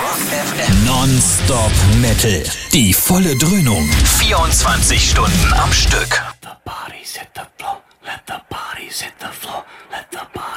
Non-Stop Metal. Die volle Dröhnung. 24 Stunden am Stück. Let the bodies hit the floor. Let the bodies hit the floor. Let the bodies